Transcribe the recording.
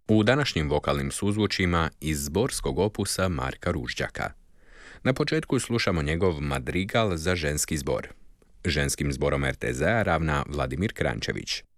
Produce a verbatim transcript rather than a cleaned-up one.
u današnjim vokalnim suzvučima iz zborskog opusa Marka Ružđaka. Na početku slušamo njegov madrigal za ženski zbor. Ženskim zborom er te zea ravna Vladimir Krančević.